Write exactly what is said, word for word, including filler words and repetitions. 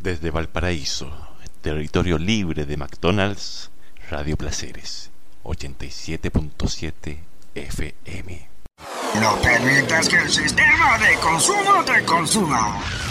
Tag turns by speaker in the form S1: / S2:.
S1: Desde Valparaíso, territorio libre de McDonald's, Radio Placeres, ochenta y siete punto siete F M.
S2: No permitas que el sistema de consumo te consuma.